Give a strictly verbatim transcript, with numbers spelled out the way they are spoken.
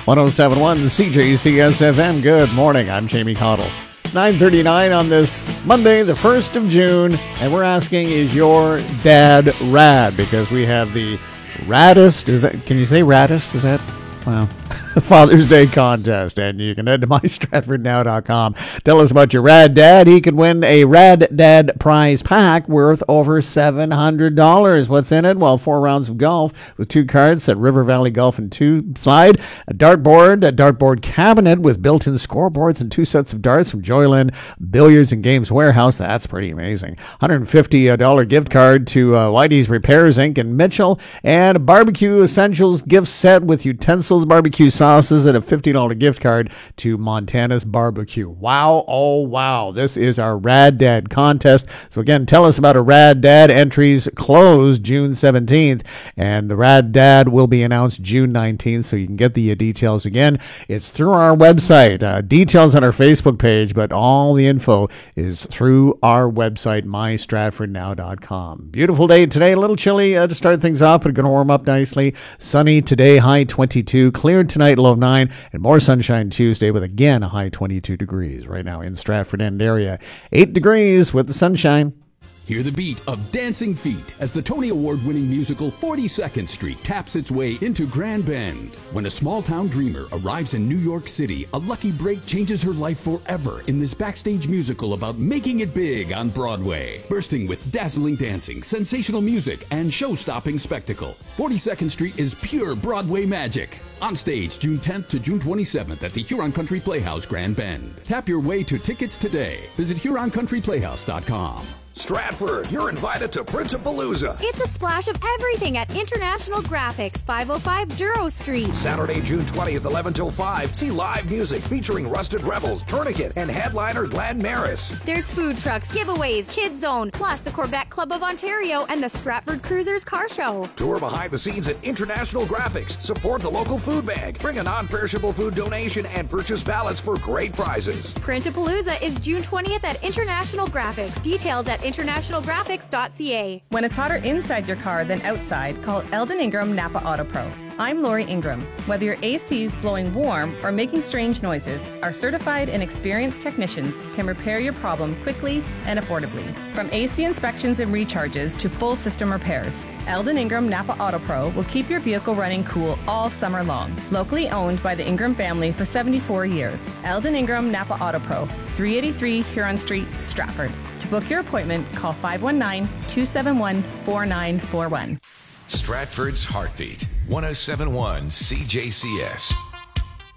one oh seven point one C J C S F M. Good morning. I'm Jamie Cottle. It's nine thirty-nine on this Monday, the first of June, and we're asking, is your dad rad? Because we have the raddest, is that, can you say raddest? Is that, well, Father's Day contest, and you can head to my stratford now dot com. Tell us about your rad dad. He could win a Rad Dad prize pack worth over seven hundred dollars. What's in it? Well, four rounds of golf with two cards at River Valley Golf and two slide, a dartboard, a dartboard cabinet with built-in scoreboards, and two sets of darts from Joyland Billiards and Games Warehouse. That's pretty amazing. one hundred fifty dollars gift card to uh, Whitey's Repairs Incorporated in Mitchell, and a barbecue essentials gift set with utensils, barbecue sauces, and a fifty dollars gift card to Montana's Barbecue. Wow, oh wow. This is our Rad Dad contest. So again, tell us about a Rad Dad. Entries close June seventeenth, and the Rad Dad will be announced June nineteenth, so you can get the uh, details again. It's through our website. Uh, details on our Facebook page, but all the info is through our website, my stratford now dot com. Beautiful day today. A little chilly uh, to start things off, but going to warm up nicely. Sunny today, high twenty-two. Cleared tonight, low nine, and more sunshine Tuesday with again a high twenty-two degrees. Right now in Stratford End area, eight degrees with the sunshine. Hear the beat of Dancing Feet as the Tony Award-winning musical forty-second Street taps its way into Grand Bend. When a small-town dreamer arrives in New York City, a lucky break changes her life forever in this backstage musical about making it big on Broadway. Bursting with dazzling dancing, sensational music, and show-stopping spectacle, forty-second Street is pure Broadway magic. On stage June tenth to June twenty-seventh at the Huron Country Playhouse, Grand Bend. Tap your way to tickets today. Visit huron country playhouse dot com. Stratford, you're invited to Principalooza. It's a splash of everything at International Graphics, five oh five Duro Street. Saturday, June twentieth, eleven till five. See live music featuring Rusted Rebels, Tourniquet, and headliner Glenn Maris. There's food trucks, giveaways, Kids Zone, plus the Corvette Club of Ontario and the Stratford Cruisers Car Show. Tour behind the scenes at International Graphics. Support the local food bank. Bring a non-perishable food donation and purchase ballots for great prizes. Principalooza is June twentieth at International Graphics. Details at international graphics dot c a. When it's hotter inside your car than outside, call Eldon Ingram Napa Auto Pro. I'm Lori Ingram. Whether your A C's blowing warm or making strange noises, our certified and experienced technicians can repair your problem quickly and affordably. From A C inspections and recharges to full system repairs, Eldon Ingram Napa Auto Pro will keep your vehicle running cool all summer long. Locally owned by the Ingram family for seventy-four years. Eldon Ingram Napa Auto Pro, three eighty-three Huron Street, Stratford. To book your appointment, call five one nine, two seven one, four nine four one. Stratford's Heartbeat, one oh seven point one C J C S.